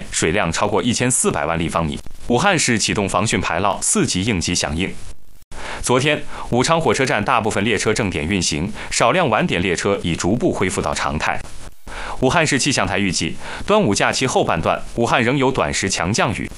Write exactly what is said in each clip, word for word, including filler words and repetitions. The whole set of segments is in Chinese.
内水量超过一千四百万立方米。武汉市启动防汛排涝四级应急响应。昨天，武昌火车站大部分列车正点运行，少量晚点列车已逐步恢复到常态。武汉市气象台预计，端午假期后半段，武汉仍有短时强降雨。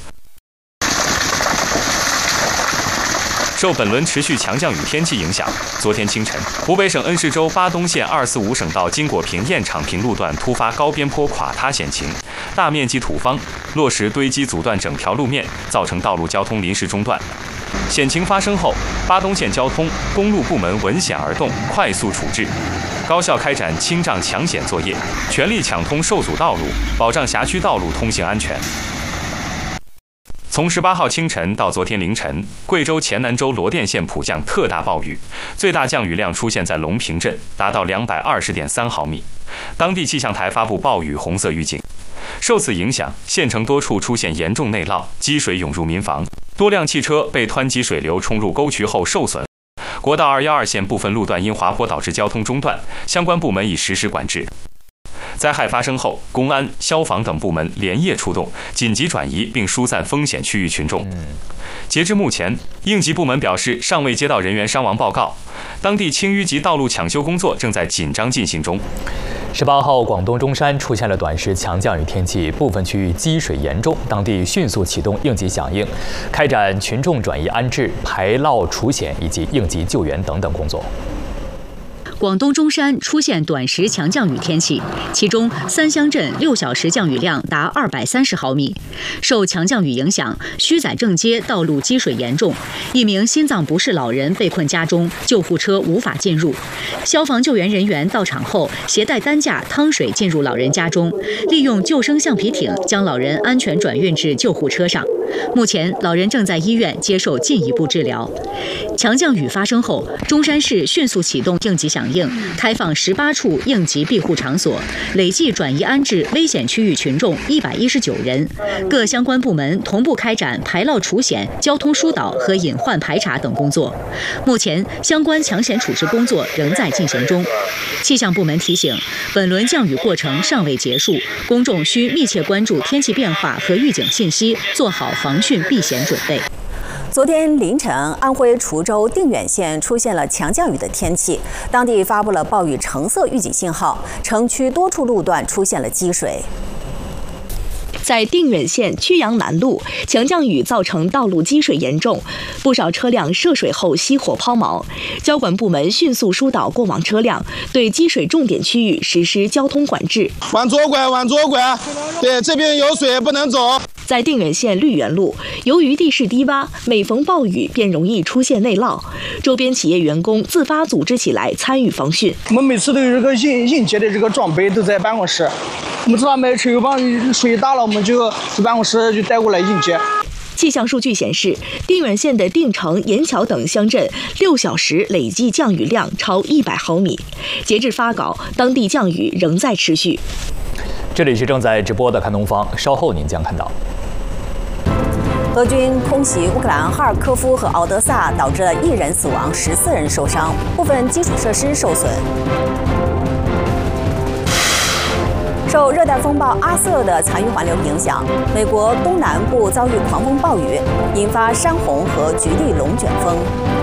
受本轮持续强降雨天气影响，昨天清晨，湖北省恩施州巴东县二四五省道金果坪堰厂坪路段突发高边坡垮塌险情，大面积土方、落石堆积阻断整条路面，造成道路交通临时中断。险情发生后，巴东县交通、公路部门闻险而动，快速处置，高效开展清障抢险作业，全力抢通受阻道路，保障辖区道路通行安全。从十八号清晨到昨天凌晨，贵州黔南州罗甸县普降特大暴雨，最大降雨量出现在隆平镇，达到两百二十点三毫米。当地气象台发布暴雨红色预警。受此影响，县城多处出现严重内涝，积水涌入民房，多辆汽车被湍急水流冲入沟渠后受损。国道二一二线部分路段因滑坡导致交通中断，相关部门已实施管制。灾害发生后，公安、消防等部门连夜出动，紧急转移并疏散风险区域群众。截至目前，应急部门表示尚未接到人员伤亡报告，当地清淤及道路抢修工作正在紧张进行中。 十八号，广东中山出现了短时强降雨天气，部分区域积水严重，当地迅速启动应急响应，开展群众转移安置、排涝除险以及应急救援等等工作。 广东中山出现短时强降雨天气，其中三乡镇六小时降雨量达二百三十毫米。受强降雨影响，虚载正街道路积水严重，一名心脏不适老人被困家中，救护车无法进入。消防救援人员到场后，携带担架趟水进入老人家中，利用救生橡皮艇将老人安全转运至救护车上。目前，老人正在医院接受进一步治疗。强降雨发生后，中山市迅速启动应急响应，开放十八处应急庇护场所，累计转移安置危险区域群众一百一十九人。各相关部门同步开展排涝除险、交通疏导和隐患排查等工作。目前，相关抢险处置工作仍在进行中。气象部门提醒，本轮降雨过程尚未结束，公众需密切关注天气变化和预警信息，做好防汛避险准备。 昨天凌晨，安徽滁州定远县出现了强降雨的天气，当地发布了暴雨橙色预警信号，城区多处路段出现了积水。 在定远县曲阳南路，强降雨造成道路积水严重，不少车辆涉水后熄火抛锚。交管部门迅速疏导过往车辆，对积水重点区域实施交通管制。 往左拐，往左拐，对，这边有水不能走。 在定远县绿园路，由于地势低洼，每逢暴雨便容易出现内涝，周边企业员工自发组织起来参与防汛。 我们每次都有这个应应急的这个装备都在办公室，我们知道每车有帮水大了，我们就去办公室就带过来应急。 气象数据显示，定远县的定城、盐桥等乡镇六小时累计降雨量超一百毫米。截至发稿，当地降雨仍在持续。 这里是正在直播的看东方，稍后您将看到。 俄军空袭乌克兰哈尔科夫和敖德萨，导致了一人死亡，十四人受伤，部分基础设施受损。受热带风暴阿瑟的残余环流影响，美国东南部遭遇狂风暴雨，引发山洪和局地龙卷风。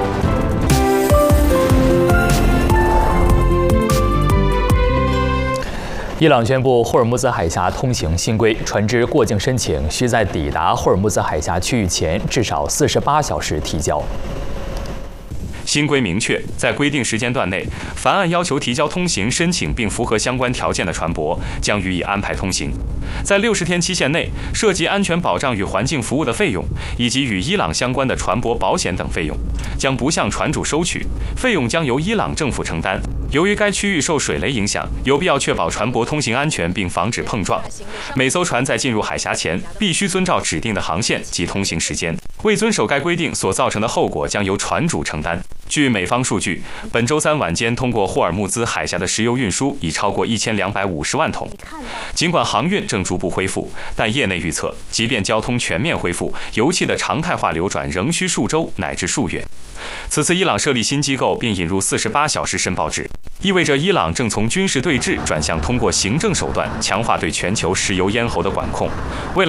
伊朗宣布霍尔木兹海峡通行新规，船只过境申请需在抵达霍尔木兹海峡区域前至少四十八小时提交。 新规明确，在规定时间段内，凡按要求提交通行申请并符合相关条件的船舶，将予以安排通行。在六十天期限内，涉及安全保障与环境服务的费用，以及与伊朗相关的船舶保险等费用，将不向船主收取，费用将由伊朗政府承担。由于该区域受水雷影响，有必要确保船舶通行安全并防止碰撞。每艘船在进入海峡前，必须遵照指定的航线及通行时间，未遵守该规定所造成的后果将由船主承担。据美方数据，本周三晚间通过霍尔木兹海峡的石油运输已超过一千两百五十万桶。尽管航运正逐步恢复，但业内预测，即便交通全面恢复，油气的常态化流转仍需数周乃至数月。此次伊朗设立新机构并引入四十八小时申报制，意味着伊朗正从军事对峙转向通过行政手段强化对全球石油咽喉的管控。未来